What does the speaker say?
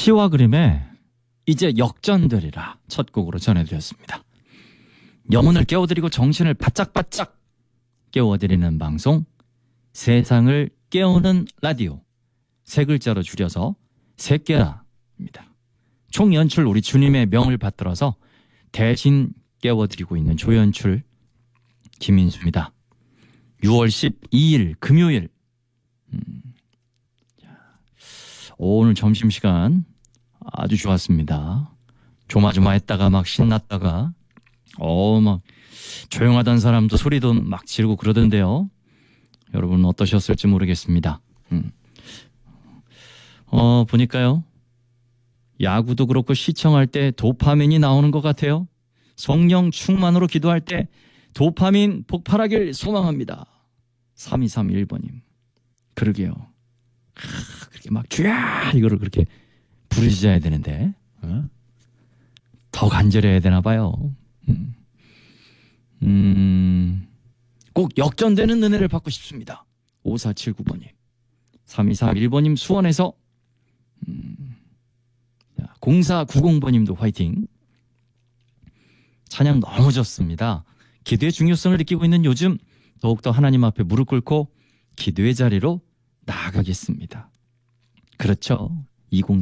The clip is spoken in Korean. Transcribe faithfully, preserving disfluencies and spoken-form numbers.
시와 그림의 이제 역전되리라 첫 곡으로 전해드렸습니다. 영혼을 깨워드리고 정신을 바짝바짝 깨워드리는 방송, 세상을 깨우는 라디오, 세 글자로 줄여서 새깨라입니다. 총 연출 우리 주님의 명을 받들어서 대신 깨워드리고 있는 조연출 김인수입니다. 유월 십이일 금요일, 음, 오늘 점심시간 아주 좋았습니다. 조마조마했다가 막 신났다가 어 막 조용하던 사람도 소리도 막 지르고 그러던데요. 여러분 어떠셨을지 모르겠습니다. 음. 어 보니까요, 야구도 그렇고 시청할 때 도파민이 나오는 것 같아요. 성령 충만으로 기도할 때 도파민 폭발하길 소망합니다. 삼이삼일번님. 그러게요. 아, 그렇게 막 쥐야 이거를 그렇게 부르짖어야 되는데 어? 더 간절해야 되나 봐요. 음. 음, 꼭 역전되는 은혜를 받고 싶습니다. 오사칠구번님. 삼이삼일번님 수원에서 음, 공사구공번님도 화이팅. 찬양 너무 좋습니다. 기도의 중요성을 느끼고 있는 요즘 더욱더 하나님 앞에 무릎 꿇고 기도의 자리로 나아가겠습니다. 그렇죠. 이십